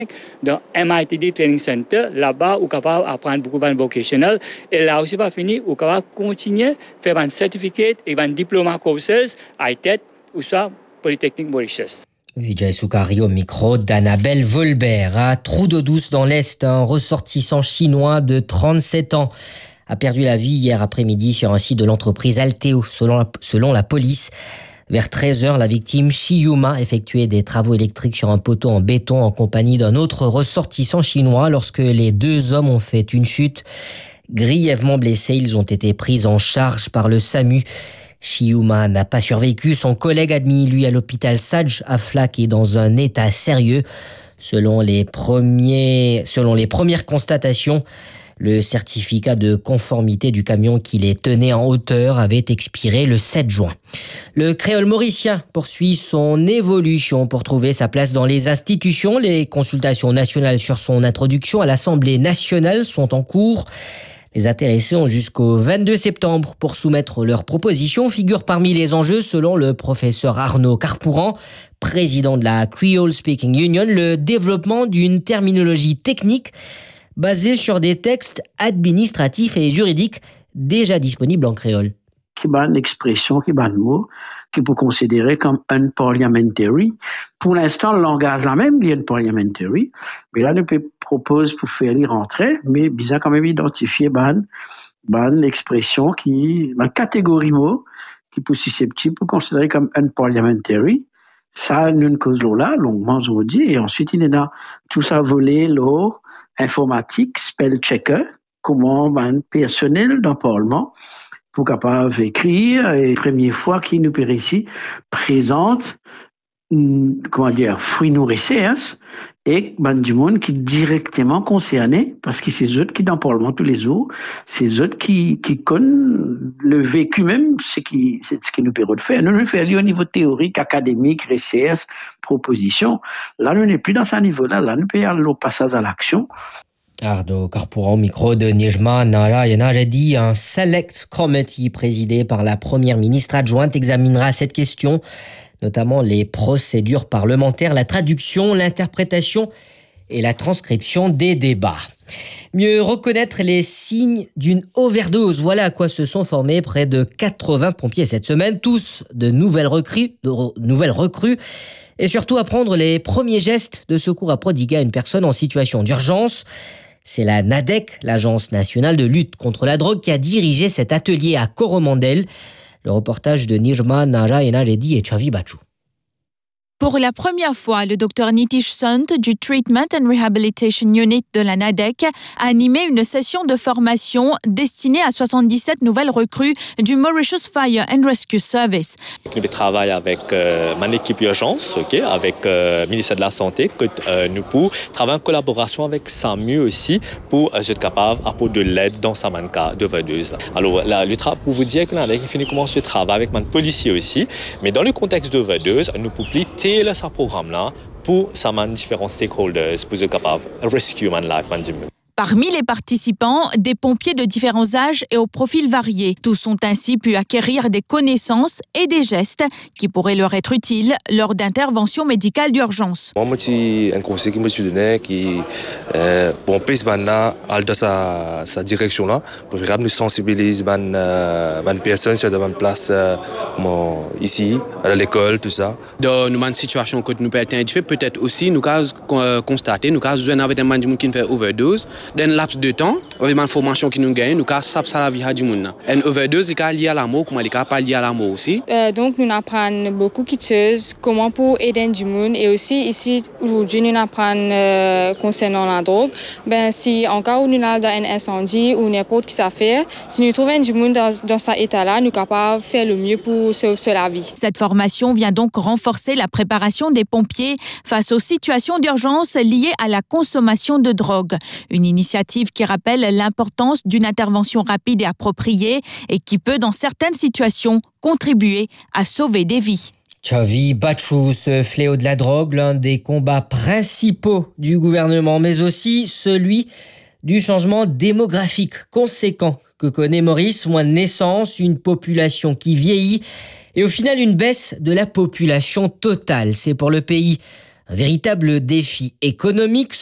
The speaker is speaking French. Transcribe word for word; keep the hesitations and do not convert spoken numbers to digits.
dans M I T D Training Center, là-bas, on est capable d'apprendre beaucoup de vocational. Et là aussi, pas fini, on est capable de continuer à faire un certificat et un diplôme courses à tête ou soit Polytechnique Mauritius. Vijay Soukari au micro d'Annabelle Volbert. À Trou-de-Douce dans l'Est, un ressortissant chinois de trente-sept ans a perdu la vie hier après-midi sur un site de l'entreprise Alteo, selon la, selon la police. Vers treize heures, la victime, Shiyuma, effectuait des travaux électriques sur un poteau en béton en compagnie d'un autre ressortissant chinois. Lorsque les deux hommes ont fait une chute, grièvement blessés, ils ont été pris en charge par le SAMU. Shiyuma n'a pas survécu. Son collègue admis, lui, à l'hôpital Sadj à Flac est dans un état sérieux. Selon les premiers, selon les premières constatations, le certificat de conformité du camion qui les tenait en hauteur avait expiré le sept juin. Le créole mauricien poursuit son évolution pour trouver sa place dans les institutions. Les consultations nationales sur son introduction à l'Assemblée nationale sont en cours. Les intéressés ont jusqu'au vingt-deux septembre pour soumettre leurs propositions. Figure parmi les enjeux, selon le professeur Arnaud Carpouran, président de la Creole Speaking Union, le développement d'une terminologie technique basée sur des textes administratifs et juridiques déjà disponibles en créole. Qui va une expression, qui va un mot, qui peut considérer comme un parliamentary. Pour l'instant, le langage là même, il y a un parliamentary. Mais là, nous propose pour faire y rentrer, mais bizarre quand même identifier ban, ban expression qui, une catégorie mot, qui peut susceptible pour considérer comme un parliamentary. Ça, nous cause là, longuement aujourd'hui, et ensuite, il y a tout ça volé, l'eau, informatique, spell checker, comment ban personnel d'un parlement, pour capable d'écrire, et première fois qu'il nous perd ici, présente, comment dire, fruits nourrissés, hein, et ben, du monde qui est directement concerné, parce que c'est eux qui dans le Parlement tous les jours, c'est eux qui, qui connaissent le vécu même, ce qui, c'est ce qui nous permet de faire. Nous, nous faisons au niveau théorique, académique, recherche, proposition. Là, nous n'est plus dans ce niveau-là. Là, nous pouvons aller au passage à l'action. Arnaud Carpouran, micro de Nijma Narayana, a dit un select committee présidé par la première ministre adjointe examinera cette question, notamment les procédures parlementaires, la traduction, l'interprétation et la transcription des débats. Mieux reconnaître les signes d'une overdose. Voilà à quoi se sont formés près de quatre-vingts pompiers cette semaine, tous de nouvelles recrues, de re, nouvelles recrues, et surtout apprendre les premiers gestes de secours à prodiguer à une personne en situation d'urgence. C'est la NADEC, l'Agence nationale de lutte contre la drogue, qui a dirigé cet atelier à Coromandel. Le reportage de Nijma Narayana Reddy et Chavi Bachou. Pour la première fois, le docteur Nitish Sant du Treatment and Rehabilitation Unit de la NADEC a animé une session de formation destinée à soixante-dix-sept nouvelles recrues du Mauritius Fire and Rescue Service. Nous travaillons avec euh, mon équipe urgence, okay, avec le euh, ministère de la Santé, que euh, nous pouvons travailler en collaboration avec SAMU aussi pour euh, être capable d'apporter de l'aide dans sa cas de overdose. Alors, là, le tra- pour vous dire que la NADEC finit commencer à travailler avec mon policier aussi, mais dans le contexte d'overdose, nous pouvons et ce programme-là pour ça différents stakeholders pour être capable de rescue man life man. Parmi les participants, des pompiers de différents âges et aux profils variés. Tous ont ainsi pu acquérir des connaissances et des gestes qui pourraient leur être utiles lors d'interventions médicales d'urgence. Moi, c'est un conseil qui me suis donné qui euh, pomper maintenant dans sa, sa direction là pour vraiment nous sensibiliser les euh, personnes sur une place euh, ici à l'école tout ça. Dans une situation que nous pouvons identifier, peut-être aussi nous avons constaté nous avons besoin avec des gens qui fait overdose. Dans un laps de temps, avec l'information qui nous gagne, nous avons sapé la vie du monde. Une overdose est liée à la mort, comme elle n'est pas liée à la mort aussi. Euh, donc, nous apprenons beaucoup de choses, comment pour aider du monde. Et aussi, ici, aujourd'hui, nous apprenons euh, concernant la drogue. Ben, si en cas où nous avons un incendie ou n'importe qui ça fait, si nous trouvons du monde dans, dans cet état-là, nous sommes capables de faire le mieux pour sauver la vie. Cette formation vient donc renforcer la préparation des pompiers face aux situations d'urgence liées à la consommation de drogue. Une initiative qui rappelle l'importance d'une intervention rapide et appropriée et qui peut, dans certaines situations, contribuer à sauver des vies. Chavi Bachou, ce fléau de la drogue, l'un des combats principaux du gouvernement, mais aussi celui du changement démographique conséquent que connaît Maurice, moins de naissances, une population qui vieillit et au final une baisse de la population totale. C'est pour le pays Un véritable défi économique